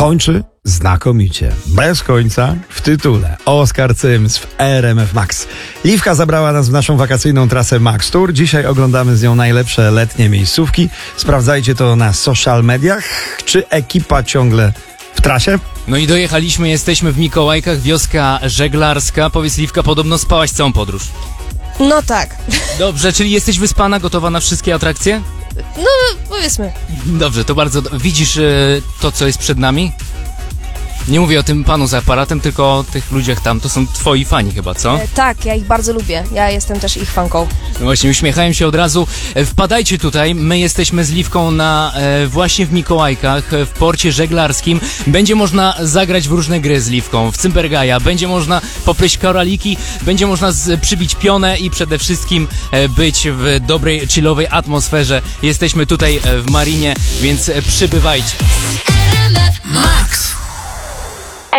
kończy znakomicie, bez końca w tytule. Oskar Cyms w RMF Max. Liwka zabrała nas w naszą wakacyjną trasę Max Tour. Dzisiaj oglądamy z nią najlepsze letnie miejscówki. Sprawdzajcie to na social mediach. Czy ekipa ciągle w trasie? No i dojechaliśmy, jesteśmy w Mikołajkach, wioska żeglarska. Powiedz, Liwka, podobno spałaś całą podróż. No tak. Dobrze, czyli jesteś wyspana, gotowa na wszystkie atrakcje? No, powiedzmy. Dobrze, to bardzo... Widzisz to, co jest przed nami? Nie mówię o tym panu za aparatem, tylko o tych ludziach tam. To są twoi fani chyba, co? Tak, ja ich bardzo lubię. Ja jestem też ich fanką. No właśnie, uśmiechają się od razu. Wpadajcie tutaj, my jesteśmy z Liwką właśnie w Mikołajkach, w porcie żeglarskim. Będzie można zagrać w różne gry z Liwką, w Cymbergaja, będzie można popleść koraliki, będzie można przybić pionę i przede wszystkim być w dobrej, chillowej atmosferze. Jesteśmy tutaj w Marinie, więc przybywajcie.